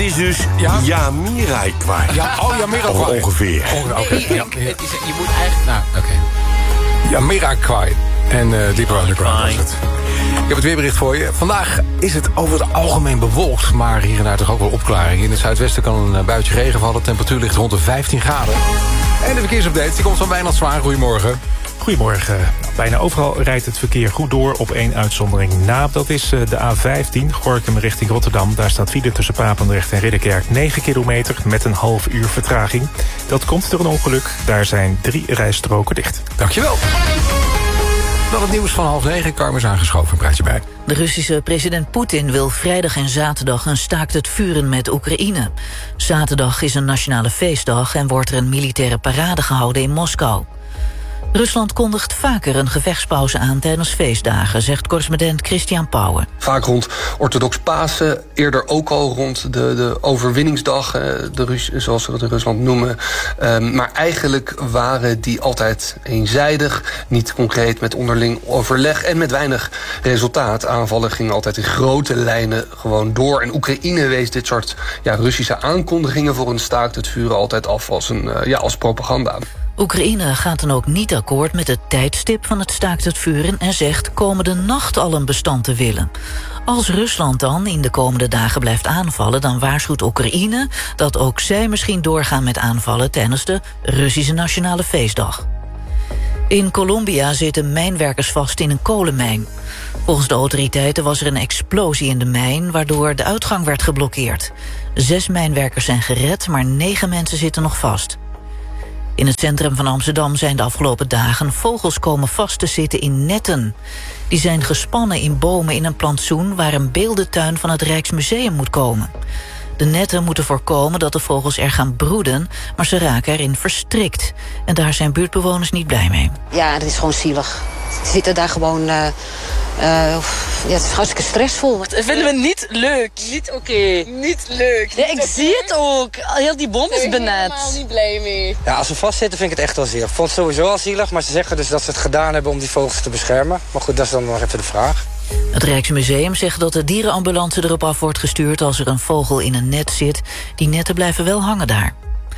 is dus Jamirai Kwai. Jamirai Kwai. Ongeveer. Je moet eigenlijk... Jamirai Kwai. En Deeper Underground was het. Ik heb het weerbericht voor je. Vandaag is het over het algemeen bewolkt, maar hier en daar toch ook wel opklaring. In het zuidwesten kan een buitje regen vallen. De temperatuur ligt rond de 15 graden. En de verkeersupdate die komt van Wijnand Zwaan. Goedemorgen. Goedemorgen. Bijna overal rijdt het verkeer goed door op één uitzondering na. Dat is de A15, Gorinchem richting Rotterdam. Daar staat file tussen Papendrecht en Ridderkerk 9 kilometer met een half uur vertraging. Dat komt door een ongeluk. Daar zijn 3 rijstroken dicht. Dankjewel. Dan het nieuws van 8:30. Carmen is aangeschoven. Een praatje bij. De Russische president Poetin wil vrijdag en zaterdag een staakt het vuren met Oekraïne. Zaterdag is een nationale feestdag en wordt er een militaire parade gehouden in Moskou. Rusland kondigt vaker een gevechtspauze aan tijdens feestdagen, zegt correspondent Christian Pauwen. Vaak rond orthodox Pasen, eerder ook al rond de overwinningsdag, zoals we het in Rusland noemen. Maar eigenlijk waren die altijd eenzijdig, niet concreet met onderling overleg en met weinig resultaat. Aanvallen gingen altijd in grote lijnen gewoon door. En Oekraïne wees dit soort Russische aankondigingen voor een staakt het vuren altijd af als propaganda. Oekraïne gaat dan ook niet akkoord met het tijdstip van het staakt het vuren en zegt komende nacht al een bestand te willen. Als Rusland dan in de komende dagen blijft aanvallen, dan waarschuwt Oekraïne dat ook zij misschien doorgaan met aanvallen tijdens de Russische Nationale Feestdag. In Colombia zitten mijnwerkers vast in een kolenmijn. Volgens de autoriteiten was er een explosie in de mijn, waardoor de uitgang werd geblokkeerd. 6 mijnwerkers zijn gered, maar 9 mensen zitten nog vast. In het centrum van Amsterdam zijn de afgelopen dagen vogels komen vast te zitten in netten. Die zijn gespannen in bomen in een plantsoen waar een beeldentuin van het Rijksmuseum moet komen. De netten moeten voorkomen dat de vogels er gaan broeden, maar ze raken erin verstrikt. En daar zijn buurtbewoners niet blij mee. Ja, het is gewoon zielig. Ze zitten daar gewoon... het is hartstikke stressvol. Dat vinden we niet leuk. Niet oké. Niet leuk. Nee, ik zie het ook. Heel die boom is benut. Ik ben helemaal niet blij mee. Ja, als ze vastzitten vind ik het echt wel zielig. Ik vond het sowieso al zielig, maar ze zeggen dus dat ze het gedaan hebben om die vogels te beschermen. Maar goed, dat is dan nog even de vraag. Het Rijksmuseum zegt dat de dierenambulance erop af wordt gestuurd als er een vogel in een net zit. Die netten blijven wel hangen daar.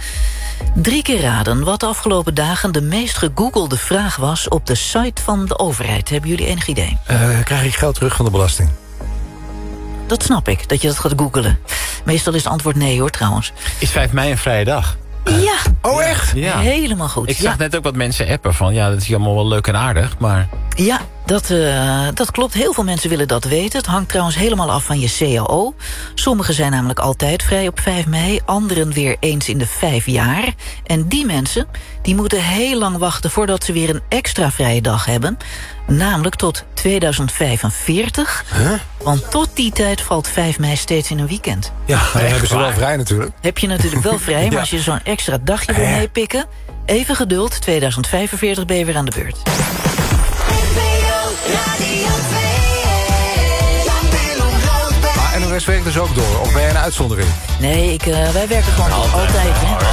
3 keer raden wat de afgelopen dagen de meest gegoogelde vraag was op de site van de overheid. Hebben jullie enig idee? Krijg ik geld terug van de belasting? Dat snap ik, dat je dat gaat googelen. Meestal is het antwoord nee hoor, trouwens. Is 5 mei een vrije dag? Ja. Oh echt? Ja. Helemaal goed. Ik zag net ook wat mensen appen van... dat is allemaal wel leuk en aardig, maar... Ja, dat klopt. Heel veel mensen willen dat weten. Het hangt trouwens helemaal af van je CAO. Sommigen zijn namelijk altijd vrij op 5 mei. Anderen weer eens in de 5 jaar. En die mensen die moeten heel lang wachten voordat ze weer een extra vrije dag hebben. Namelijk tot 2045. Huh? Want tot die tijd valt 5 mei steeds in een weekend. Ja, dan hebben ze wel vrij natuurlijk. Heb je natuurlijk wel vrij, maar als je zo'n extra dagje wil meepikken... even geduld, 2045 ben je weer aan de beurt. Maar NOS werkt dus ook door, of ben jij een uitzondering? Nee, wij werken gewoon altijd. Hè?